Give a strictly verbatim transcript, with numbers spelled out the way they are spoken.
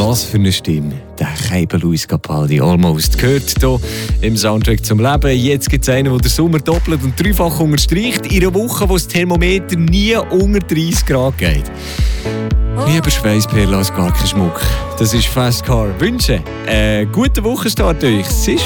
Was für eine Stimme. Der Keiber Luis Capaldi, Almost, gehört hier im Soundtrack zum Leben. Jetzt gibt es einen, der den Sommer doppelt und dreifach unterstreicht. In einer Woche, wo das Thermometer nie unter dreißig Grad geht. Lieber Schweissperlen als gar kein Schmuck. Das ist Fast Car. Wünsche einen guten Wochenstart euch. Es ist